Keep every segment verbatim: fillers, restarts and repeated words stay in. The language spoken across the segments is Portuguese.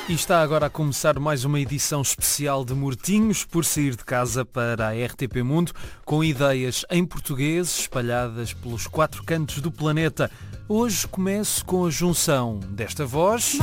E está agora a começar mais uma edição especial de Mortinhos por sair de casa para a R T P Mundo, com ideias em português espalhadas pelos quatro cantos do planeta. Hoje começo com a junção desta voz,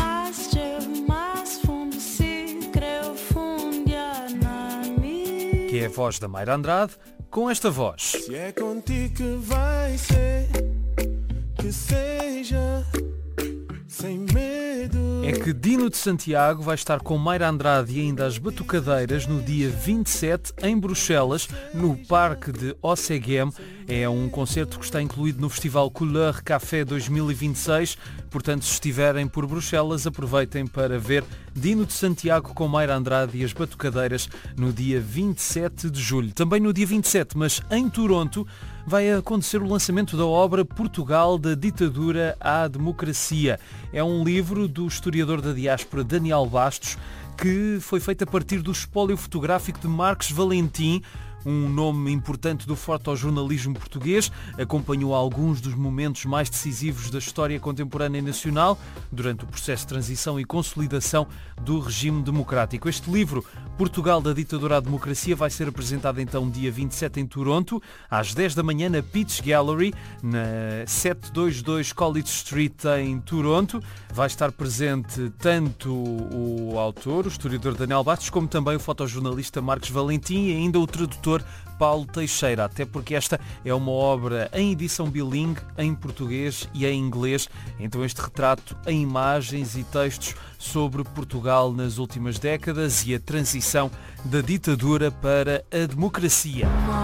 que é a voz da Mayra Andrade, com esta voz. Se é contigo que vai ser, que seja sem medo. É que Dino de Santiago vai estar com Mayra Andrade e ainda as Batucadeiras no dia vinte e sete em Bruxelas, no Parque de Ossegem. É um concerto que está incluído no Festival Couleur Café dois mil e vinte e seis. Portanto, se estiverem por Bruxelas, aproveitem para ver Dino de Santiago com Mayra Andrade e as Batucadeiras no dia vinte e sete de julho. Também no dia vinte e sete, mas em Toronto, vai acontecer o lançamento da obra Portugal da Ditadura à Democracia. É um livro do historiador da diáspora Daniel Bastos, que foi feito a partir do espólio fotográfico de Marcos Valentim, um nome importante do fotojornalismo português. Acompanhou alguns dos momentos mais decisivos da história contemporânea nacional durante o processo de transição e consolidação do regime democrático. Este livro, Portugal da Ditadura à Democracia, vai ser apresentado então dia vinte e sete em Toronto, às dez da manhã na Peach Gallery, na setecentos e vinte e dois College Street em Toronto. Vai estar presente tanto o autor, o historiador Daniel Bastos, como também o fotojornalista Marcos Valentim e ainda o tradutor Paulo Teixeira, até porque esta é uma obra em edição bilingue, em português e em inglês. Então este retrato em imagens e textos sobre Portugal nas últimas décadas e a transição da ditadura para a democracia.